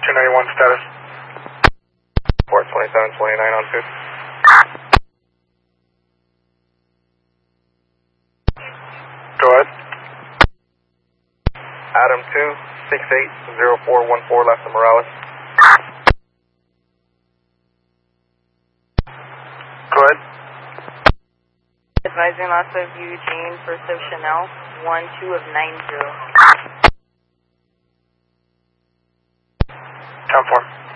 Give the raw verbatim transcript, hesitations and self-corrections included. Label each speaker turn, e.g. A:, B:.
A: two ninety-one status. Port twenty-seven twenty-nine on two. Go ahead. Adam two, six eight zero four one four left of Morales. Go ahead.
B: Advising loss of Eugene, first of Chanel, one two of nine zero.
A: ten four.